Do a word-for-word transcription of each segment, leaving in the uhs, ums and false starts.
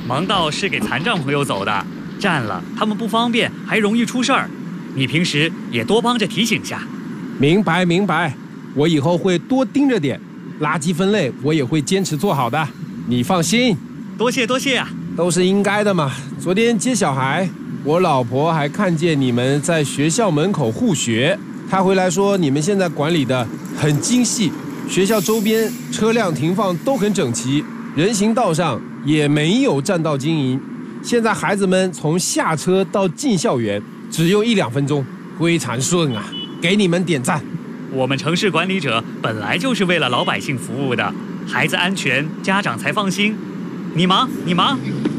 盲道是给残障朋友走的，占了他们不方便，还容易出事儿。你平时也多帮着提醒下。 明白明白，我以后会多盯着点，垃圾分类我也会坚持做好的，你放心。 多谢多谢啊， 都是应该的嘛。昨天接小孩，我老婆还看见你们在学校门口护学，她回来说你们现在管理的很精细，学校周边车辆停放都很整齐，人行道上也没有占道经营。现在孩子们从下车到进校园只用一两分钟，非常顺啊，给你们点赞。 我们城市管理者本来就是为了老百姓服务的，孩子安全，家长才放心。你忙你忙。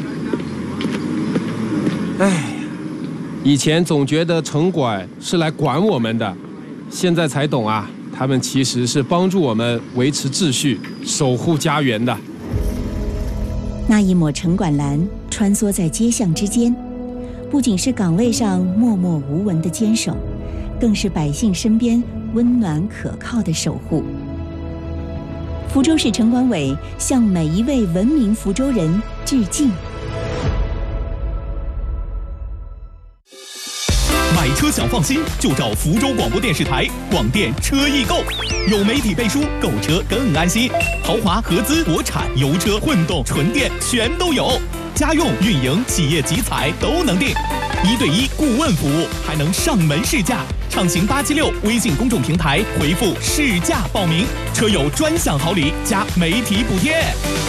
哎，以前总觉得城管是来管我们的，现在才懂啊，他们其实是帮助我们维持秩序，守护家园的。 那一抹城管蓝穿梭在街巷之间，不仅是岗位上默默无闻的坚守，更是百姓身边温暖可靠的守护。福州市城管委向每一位文明福州人致敬。 买车想放心，就找福州广播电视台广电车易购，有媒体背书，购车更安心。豪华、合资、国产、油车、混动、纯电全都有，家用、运营、企业集采都能定，一对一顾问服务，还能上门试驾。畅行八七六微信公众平台回复试驾报名，车友专享好礼加媒体补贴。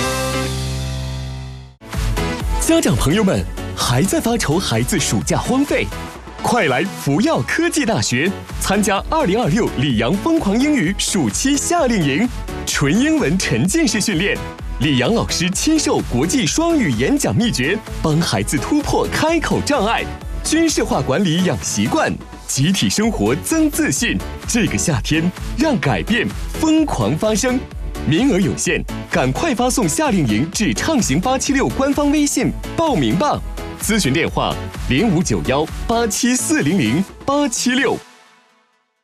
家长朋友们，还在发愁孩子暑假荒废？快来福耀科技大学参加二零二六里昂疯狂英语暑期夏令营，纯英文沉浸式训练，李阳老师亲授国际双语演讲秘诀，帮孩子突破开口障碍，军事化管理养习惯，集体生活增自信。这个夏天，让改变疯狂发生。名额有限，赶快发送夏令营至畅行八七六官方微信报名吧。咨询电话零五九幺八七四零零八七六。